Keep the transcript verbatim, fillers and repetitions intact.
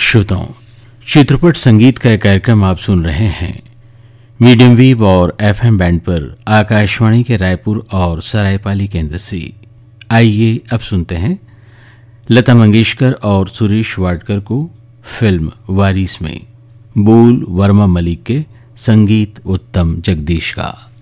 श्रोताओं, चित्रपट संगीत का एक कार्यक्रम आप सुन रहे हैं मीडियम वेव और एफएम बैंड पर आकाशवाणी के रायपुर और सरायपाली केंद्र से। आइए अब सुनते हैं लता मंगेशकर और सुरेश वाडकर को फिल्म वारिस में बोल वर्मा मलिक के, संगीत उत्तम जगदीश का।